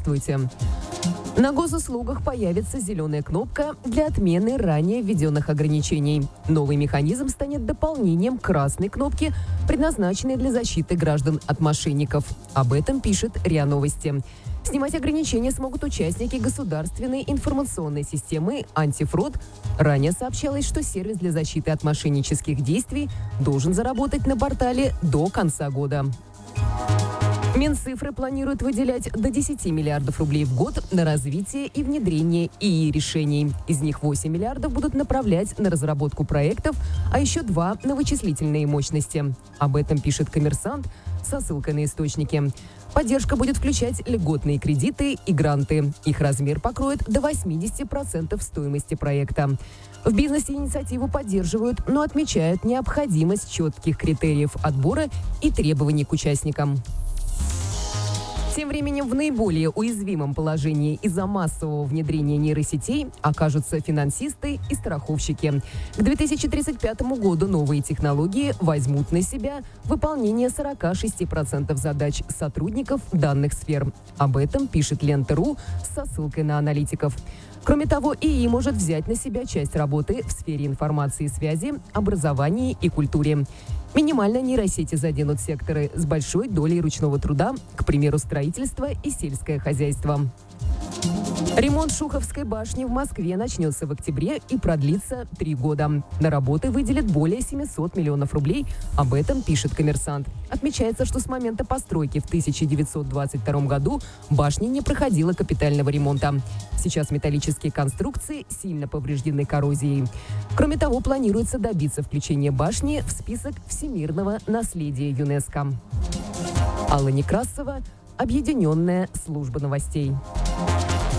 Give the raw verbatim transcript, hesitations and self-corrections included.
Здравствуйте. На госуслугах появится зеленая кнопка для отмены ранее введенных ограничений. Новый механизм станет дополнением красной кнопки, предназначенной для защиты граждан от мошенников. Об этом пишет РИА Новости. Снимать ограничения смогут участники государственной информационной системы «Антифрод». Ранее сообщалось, что сервис для защиты от мошеннических действий должен заработать на портале до конца года. Минцифры планирует выделять до десяти миллиардов рублей в год на развитие и внедрение ИИ-решений. Из них восемь миллиардов будут направлять на разработку проектов, а еще два на вычислительные мощности. Об этом пишет «Коммерсант» со ссылкой на источники. Поддержка будет включать льготные кредиты и гранты. Их размер покроет до восьмидесяти процентов стоимости проекта. В бизнесе инициативу поддерживают, но отмечают необходимость четких критериев отбора и требований к участникам. Тем временем в наиболее уязвимом положении из-за массового внедрения нейросетей окажутся финансисты и страховщики. К две тысячи тридцать пятому году новые технологии возьмут на себя выполнение сорока шести процентов задач сотрудников данных сфер. Об этом пишет Лента точка ру со ссылкой на аналитиков. Кроме того, ИИ может взять на себя часть работы в сфере информации и связи, образовании и культуре. Минимально нейросети заденут секторы с большой долей ручного труда, к примеру, строительство и сельское хозяйство. Ремонт Шуховской башни в Москве начнется в октябре и продлится три года. На работы выделят более семисот миллионов рублей. Об этом пишет «Коммерсант». Отмечается, что с момента постройки в тысяча девятьсот двадцать втором году башня не проходила капитального ремонта. Сейчас металлические конструкции сильно повреждены коррозией. Кроме того, планируется добиться включения башни в список всемирного наследия ЮНЕСКО. Алла Некрасова, Объединенная служба новостей.